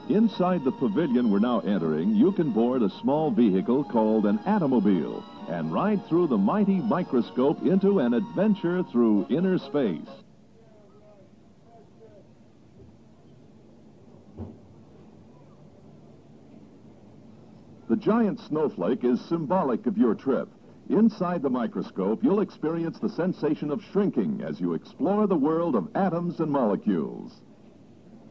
Inside the pavilion we're now entering, you can board a small vehicle called an Atomobile and ride through the mighty microscope into an adventure through inner space. The giant snowflake is symbolic of your trip. Inside the microscope, you'll experience the sensation of shrinking as you explore the world of atoms and molecules.